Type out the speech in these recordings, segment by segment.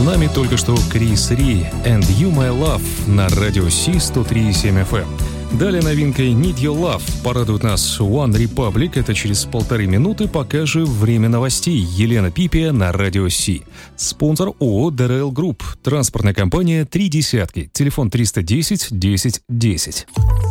С нами только что Крис Ри and You My Love на радио Си 103.7 FM. Далее новинкой Need Your Love порадует нас One Republic. Это через 1,5 минуты, пока же время новостей. Елена Пипия на радио Си. Спонсор ООО ДРЛ Групп. Транспортная компания «Три десятки». Телефон 310 10 10.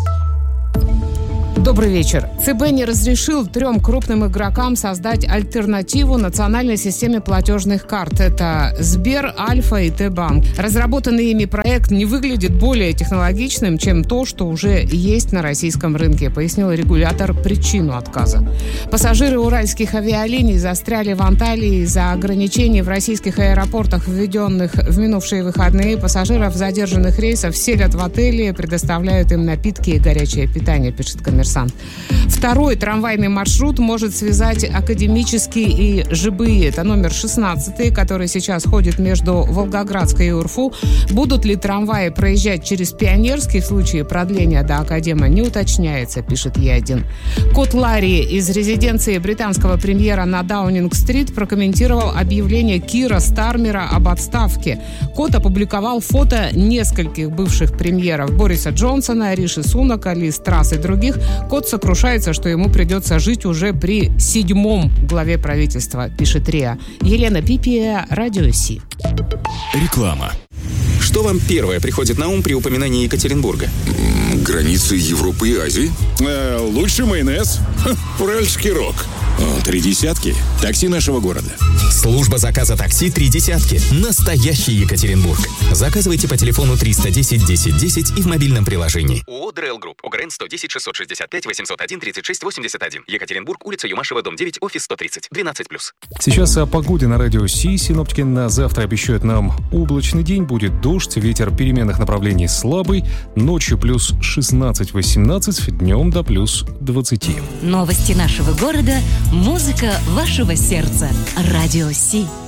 Добрый вечер. ЦБ не разрешил 3 крупным игрокам создать альтернативу национальной системе платежных карт. Это Сбер, Альфа и Т-Банк. Разработанный ими проект не выглядит более технологичным, чем то, что уже есть на российском рынке, пояснил регулятор причину отказа. Пассажиры уральских авиалиний застряли в Анталии из-за ограничений в российских аэропортах, введенных в минувшие выходные. Пассажиров задержанных рейсов селят в отели, предоставляют им напитки и горячее питание, пишет «Коммерсант». Второй трамвайный маршрут может связать Академический и ЖБИ. Это номер 16, который сейчас ходит между Волгоградской и УРФУ. Будут ли трамваи проезжать через Пионерский в случае продления до Академа, не уточняется, пишет Е1. Кот Ларри из резиденции британского премьера на Даунинг-стрит прокомментировал объявление Кира Стармера об отставке. Кот опубликовал фото нескольких бывших премьеров: Бориса Джонсона, Риши Сунака, Ли Страс и других. Кот сокрушается, что ему придется жить уже при 7-м главе правительства, пишет РИА. Елена Пипия, радио Си. Реклама. Что вам первое приходит на ум при упоминании Екатеринбурга? Границы Европы и Азии. Лучший майонез. Уральский рок. Три десятки. Такси нашего города. Служба заказа такси «Три десятки». Настоящий Екатеринбург. Заказывайте по телефону 310 10 10 и в мобильном приложении. ООО ДРЛ Групп. ОГРН 110 665 801 36 81. Екатеринбург, улица Юмашева, дом 9, офис 130. 12+. Сейчас о погоде на радио Си. Синоптики на завтра обещают нам облачный день, будет дождь, ветер переменных направлений слабый, ночью плюс 16-18, днем до плюс 20. Новости нашего города, музыка вашего сердца. Радио Си.